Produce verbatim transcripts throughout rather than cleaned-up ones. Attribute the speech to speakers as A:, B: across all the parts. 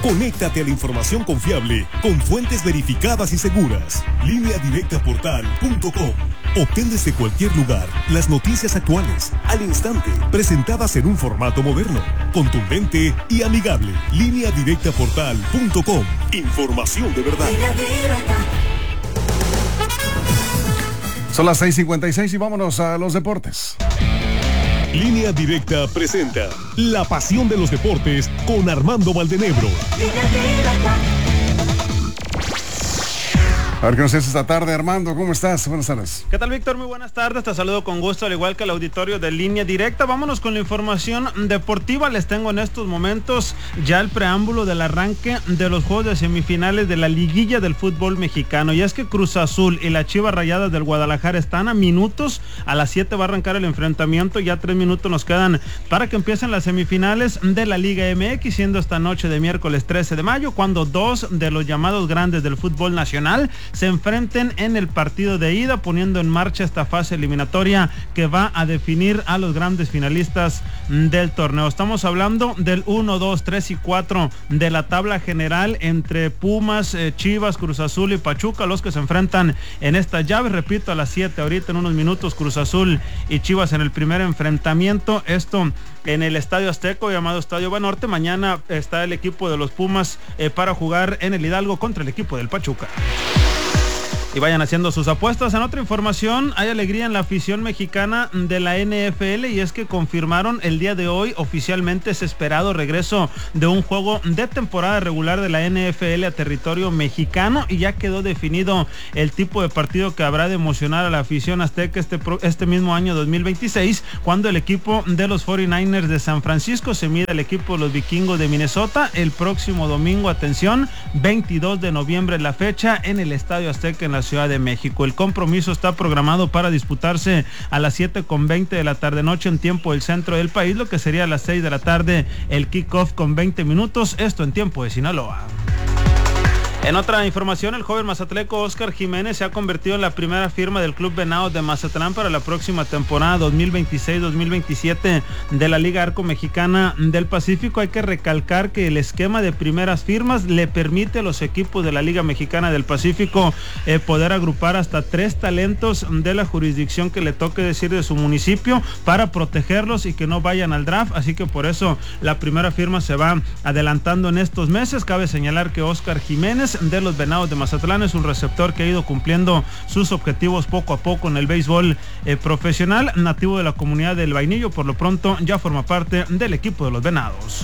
A: Conéctate a la información confiable con fuentes verificadas y seguras. línea directa portal punto com. Obtén desde cualquier lugar las noticias actuales, al instante, presentadas en un formato moderno, contundente y amigable. línea directa portal punto com. Información de verdad.
B: Son las seis cincuenta y seis y vámonos a los deportes.
A: Línea Directa presenta La Pasión de los Deportes con Armando Valdenebro.
B: A ver qué nos haces esta tarde, Armando. ¿Cómo estás? Buenas tardes.
C: ¿Qué tal, Víctor? Muy buenas tardes. Te saludo con gusto, al igual que el auditorio de Línea Directa. Vámonos con la información deportiva. Les tengo en estos momentos ya el preámbulo del arranque de los juegos de semifinales de la liguilla del fútbol mexicano. Y es que Cruz Azul y las Chivas Rayadas del Guadalajara están a minutos. A las siete va a arrancar el enfrentamiento. Ya tres minutos nos quedan para que empiecen las semifinales de la Liga M X, siendo esta noche de miércoles trece de mayo, cuando dos de los llamados grandes del fútbol nacional se enfrenten en el partido de ida, poniendo en marcha esta fase eliminatoria que va a definir a los grandes finalistas del torneo. Estamos hablando del uno, dos, tres y cuatro de la tabla general entre Pumas, eh, Chivas, Cruz Azul y Pachuca, los que se enfrentan en esta llave. Repito, a las siete, ahorita en unos minutos, Cruz Azul y Chivas en el primer enfrentamiento. Esto en el Estadio Azteca, llamado Estadio Banorte. Mañana está el equipo de los Pumas eh, para jugar en el Hidalgo contra el equipo del Pachuca. Y vayan haciendo sus apuestas. En otra información, hay alegría en la afición mexicana de la N F L, y es que confirmaron el día de hoy oficialmente ese esperado regreso de un juego de temporada regular de la N F L a territorio mexicano, y ya quedó definido el tipo de partido que habrá de emocionar a la afición azteca este, este mismo año dos mil veintiséis, cuando el equipo de los cuarenta y nueve ers de San Francisco se mide al equipo de los vikingos de Minnesota el próximo domingo, atención, veintidós de noviembre la fecha, en el Estadio Azteca en la Ciudad de México. El compromiso está programado para disputarse a las siete con veinte de la tarde noche en tiempo del centro del país, lo que sería a las seis de la tarde el kickoff con veinte minutos, esto en tiempo de Sinaloa. En otra información, el joven mazatleco Oscar Jiménez se ha convertido en la primera firma del Club Venados de Mazatlán para la próxima temporada dos mil veintiséis dos mil veintisiete de la Liga Arco Mexicana del Pacífico. Hay que recalcar que el esquema de primeras firmas le permite a los equipos de la Liga Mexicana del Pacífico eh, poder agrupar hasta tres talentos de la jurisdicción que le toque decir de su municipio, para protegerlos y que no vayan al draft. Así que por eso la primera firma se va adelantando en estos meses. Cabe señalar que Oscar Jiménez de los Venados de Mazatlán es un receptor que ha ido cumpliendo sus objetivos poco a poco en el béisbol eh, profesional, nativo de la comunidad del Vainillo. Por lo pronto ya forma parte del equipo de los Venados.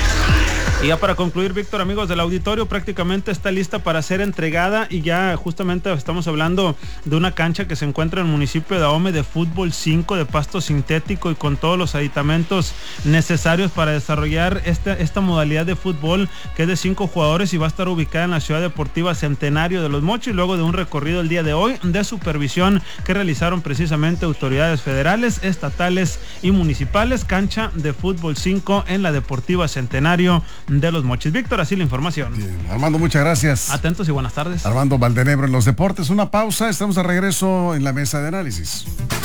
C: Y ya para concluir, Víctor, amigos del auditorio, prácticamente está lista para ser entregada, y ya justamente estamos hablando de una cancha que se encuentra en el municipio de Ahome, de fútbol cinco, de pasto sintético y con todos los aditamentos necesarios para desarrollar esta, esta modalidad de fútbol, que es de cinco jugadores y va a estar ubicada en la Ciudad Deportiva Centenario de Los Mochis, luego de un recorrido el día de hoy de supervisión que realizaron precisamente autoridades federales, estatales y municipales. Cancha de fútbol cinco en la Deportiva Centenario de Los Mochis. Víctor, así la información.
B: Bien, Armando, muchas gracias.
C: Atentos y buenas tardes.
B: Armando Valdenebro en los deportes. Una pausa, estamos de regreso en la mesa de análisis.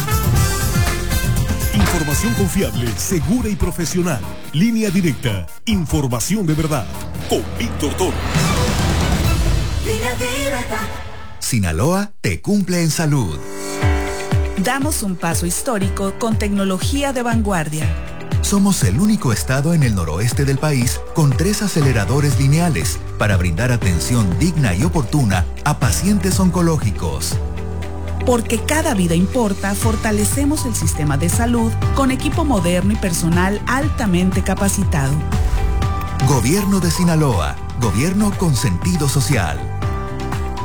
A: Información confiable, segura y profesional. Línea Directa, información de verdad. Con Víctor Toro.
D: Línea Directa.
E: Sinaloa te cumple en salud.
F: Damos un paso histórico con tecnología de vanguardia.
E: Somos el único estado en el noroeste del país con tres aceleradores lineales para brindar atención digna y oportuna a pacientes oncológicos.
F: Porque cada vida importa, fortalecemos el sistema de salud con equipo moderno y personal altamente capacitado.
E: Gobierno de Sinaloa, gobierno con sentido social.